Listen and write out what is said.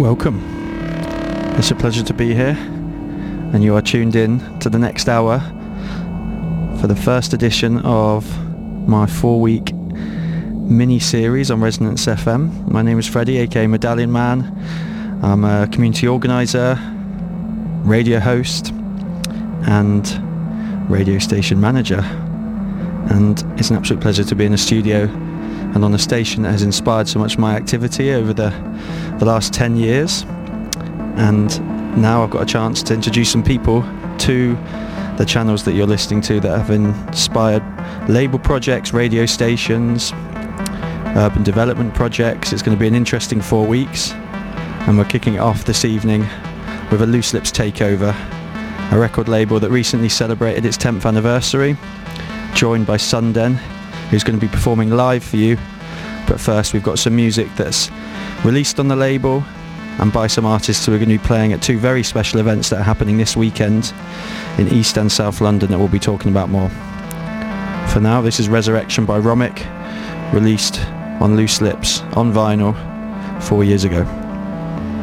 Welcome. It's a pleasure to be here, and you are tuned in to the next hour for the first edition of my 4-week mini-series on Resonance FM. My name is Freddie, aka Medallion Man. I'm a community organiser, radio host, and radio station manager. And it's an absolute pleasure to be in the studio and on a station that has inspired so much of my activity over the last 10 years. And now I've got a chance to introduce some people to the channels that you're listening to that have inspired label projects, radio stations, urban development projects. It's going to be an interesting 4 weeks, and we're kicking it off this evening with a Loose Lips takeover, a record label that recently celebrated its 10th anniversary, joined by Sunden, who's going to be performing live for you. But first, we've got some music that's released on the label and by some artists who are going to be playing at two very special events that are happening this weekend in East and South London that we'll be talking about more. For now, this is Resurrection by Romic, released on Loose Lips on vinyl 4 years ago.